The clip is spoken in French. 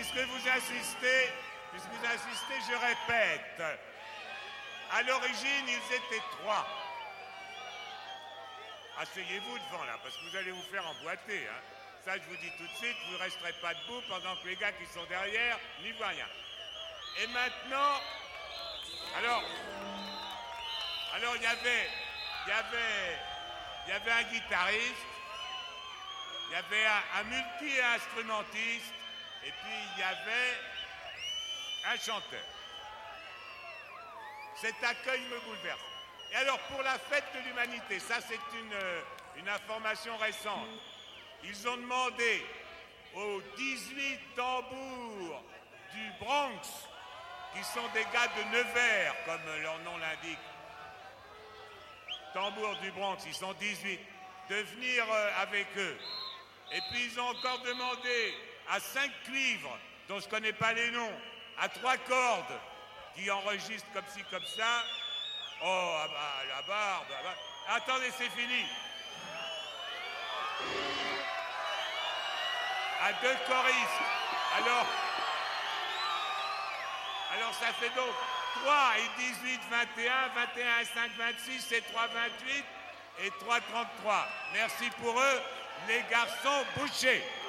puisque vous insistez, je répète. À l'origine, ils étaient 3. Asseyez-vous devant là, parce que vous allez vous faire emboîter. Hein. Ça, je vous dis tout de suite, vous ne resterez pas debout pendant que les gars qui sont derrière n'y voient rien. Et maintenant, alors il y avait un guitariste, il y avait un multi-instrumentiste, et puis il y avait un chanteur. Cet accueil me bouleverse. Et alors, pour la fête de l'humanité, ça c'est une information récente, ils ont demandé aux 18 tambours du Bronx, qui sont des gars de Nevers, comme leur nom l'indique, tambours du Bronx, ils sont 18, de venir avec eux. Et puis ils ont encore demandé à 5 cuivres, dont je ne connais pas les noms, à 3 cordes, qui enregistrent comme ci, comme ça. Oh, ah bah, la barbe, ah bah. Attendez, c'est fini. À 2 choristes. Alors ça fait donc 3 et 18, 21, 21 et 5, 26, et 3, 28 et 3, 33. Merci pour eux, les garçons bouchés.